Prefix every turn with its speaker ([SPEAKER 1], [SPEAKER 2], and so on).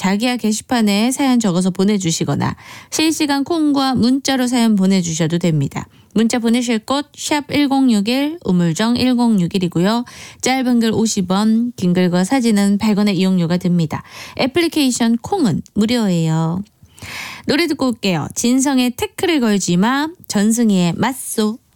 [SPEAKER 1] 자기야 게시판에 사연 적어서 보내주시거나 실시간 콩과 문자로 사연 보내주셔도 됩니다. 문자 보내실 곳 샵 1061 우물정 1061이고요. 짧은 글 50원, 긴 글과 사진은 100원의 이용료가 듭니다. 애플리케이션 콩은 무료예요. 노래 듣고 올게요. 진성의 태클을 걸지 마, 전승희의 맞소.